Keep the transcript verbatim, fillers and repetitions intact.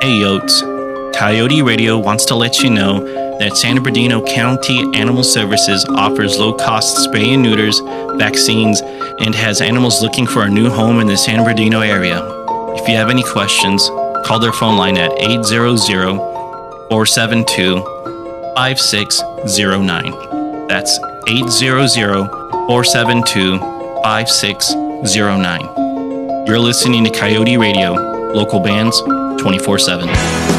Hey Yotes, Coyote Radio wants to let you know that San Bernardino County Animal Services offers low-cost spay and neuters, vaccines, and has animals looking for a new home in the San Bernardino area. If you have any questions, call their phone line at eight hundred, four seven two, five six zero nine. That's eight hundred, four seven two, five six zero nine. You're listening to Coyote Radio, local bands, twenty-four seven.